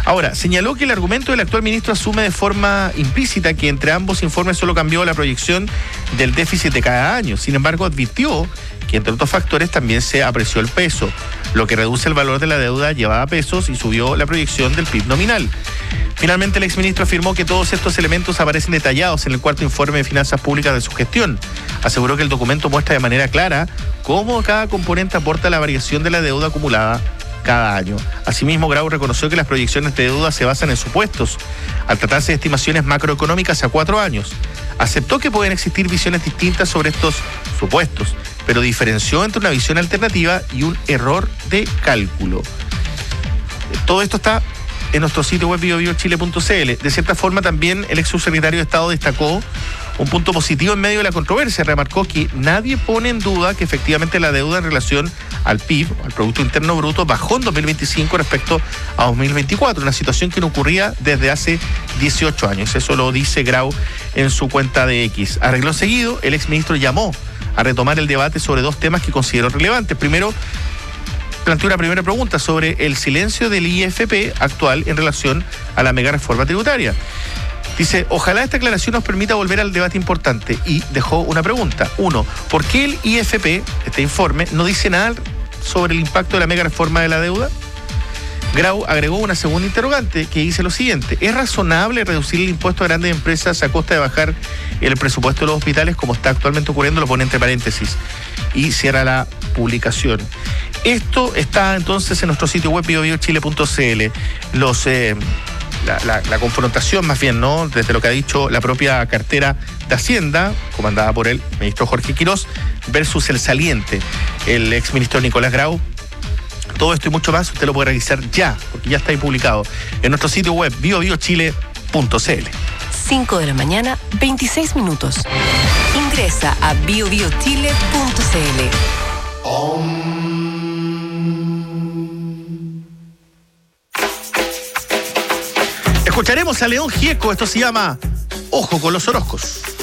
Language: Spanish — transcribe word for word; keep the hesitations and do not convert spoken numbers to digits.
Ahora, señaló que el argumento del actual ministro asume de forma implícita que entre ambos informes solo cambió la proyección del déficit de cada año. Sin embargo, advirtió que entre otros factores también se apreció el peso, lo que reduce el valor de la deuda llevada a pesos y subió la proyección del P I B nominal. Finalmente, el exministro afirmó que todos estos elementos aparecen detallados en el cuarto informe de finanzas públicas de su gestión. Aseguró que el documento muestra de manera clara cómo cada componente aporta la variación de la deuda acumulada cada año. Asimismo, Grau reconoció que las proyecciones de deuda se basan en supuestos, al tratarse de estimaciones macroeconómicas a cuatro años. Aceptó que pueden existir visiones distintas sobre estos supuestos, pero diferenció entre una visión alternativa y un error de cálculo. Todo esto está en nuestro sitio web bio bio chile punto c l. De cierta forma, también el ex subsecretario de Estado destacó un punto positivo en medio de la controversia. Remarcó que nadie pone en duda que efectivamente la deuda en relación al P I B, al Producto Interno Bruto, bajó en dos mil veinticinco respecto a dos mil veinticuatro, una situación que no ocurría desde hace dieciocho años. Eso lo dice Grau en su cuenta de X. A renglón seguido, el exministro llamó a retomar el debate sobre dos temas que consideró relevantes. Primero, planteó una primera pregunta sobre el silencio del I F P actual en relación a la mega reforma tributaria. Dice, ojalá esta aclaración nos permita volver al debate importante, y dejó una pregunta. Uno, ¿por qué el I F P, este informe, no dice nada sobre el impacto de la mega reforma de la deuda? Grau agregó una segunda interrogante que dice lo siguiente: ¿es razonable reducir el impuesto a grandes empresas a costa de bajar el presupuesto de los hospitales como está actualmente ocurriendo? Lo pone entre paréntesis y cierra la publicación. Esto está entonces en nuestro sitio web bio bio chile punto c l. Los... Eh, La, la, la confrontación más bien, ¿no? Desde lo que ha dicho la propia cartera de Hacienda, comandada por el ministro Jorge Quirós, versus el saliente, el exministro Nicolás Grau. Todo esto y mucho más usted lo puede revisar ya, porque ya está ahí publicado en nuestro sitio web bio bio chile punto c l. cinco de la mañana, veintiséis minutos. Ingresa a bio bio chile punto c l. Oh. Escucharemos a León Gieco, esto se llama Ojo con los Orozcos.